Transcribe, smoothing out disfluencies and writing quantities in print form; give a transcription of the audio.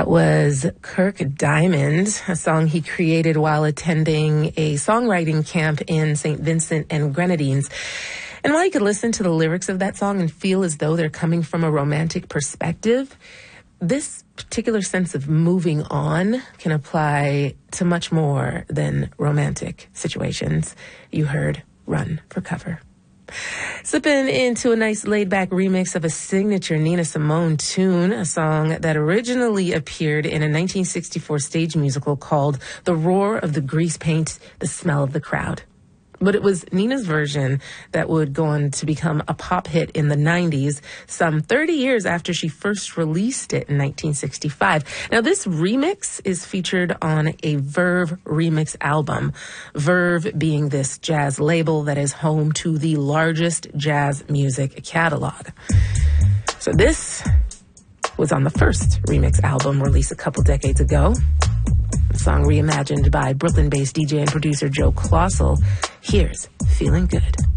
That was Kirk Diamond, a song he created while attending a songwriting camp in St. Vincent and Grenadines. And while you could listen to the lyrics of that song and feel as though they're coming from a romantic perspective, this particular sense of moving on can apply to much more than romantic situations. You heard Run for Cover. Slipping into a nice laid-back remix of a signature Nina Simone tune, a song that originally appeared in a 1964 stage musical called The Roar of the Grease Paint, The Smell of the Crowd. But it was Nina's version that would go on to become a pop hit in the 90s, some 30 years after she first released it in 1965. Now, this remix is featured on a Verve remix album, Verve being this jazz label that is home to the largest jazz music catalog. So this was on the first remix album released a couple decades ago. A song reimagined by Brooklyn-based DJ and producer Joe Colossal. Here's Feeling Good.